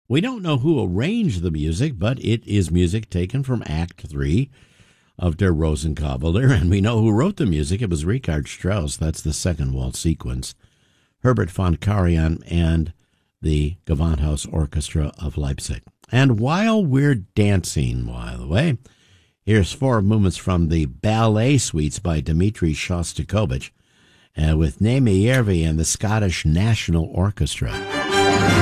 We don't know who arranged the music, but it is music taken from Act 3 of Der Rosenkavalier, and we know who wrote the music. It was Richard Strauss. That's the second waltz sequence. Herbert von Karajan and the Gewandhaus Orchestra of Leipzig. And while we're dancing, by the way, here's four movements from the Ballet Suites by Dmitri Shostakovich with Naimi Järvi and the Scottish National Orchestra.